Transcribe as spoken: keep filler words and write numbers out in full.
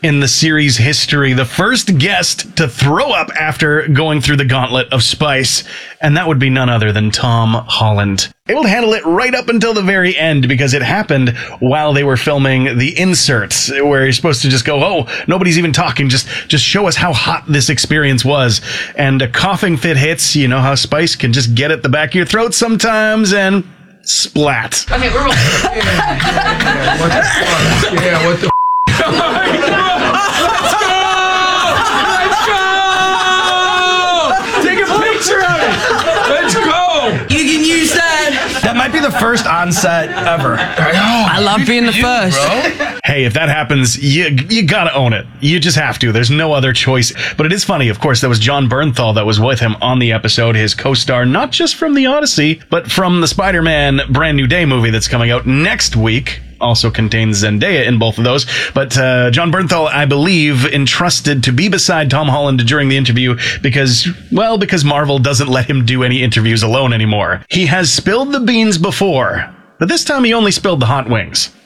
in the series history, the first guest to throw up after going through the gauntlet of spice, and that would be none other than Tom Holland. Able to handle it right up until the very end, because it happened while they were filming the inserts, where you're supposed to just go, oh, nobody's even talking, just just show us how hot this experience was. And a coughing fit hits, you know how spice can just get at the back of your throat sometimes, and splat. Okay, we're rolling. Yeah, what the fuck? Yeah, what the Let's go! Let's go! Take a picture of it! Let's go! You can use that. That might be the first on-set ever. I love being the first. bro? Hey, if that happens, you you gotta own it. You just have to. There's no other choice. But it is funny, of course, that was John Bernthal that was with him on the episode, his co-star, not just from The Odyssey, but from the Spider-Man Brand New Day movie that's coming out next week. Also contains Zendaya in both of those. But uh, John Bernthal, I believe, entrusted to be beside Tom Holland during the interview because, well, because Marvel doesn't let him do any interviews alone anymore. He has spilled the beans before, but this time he only spilled the hot wings.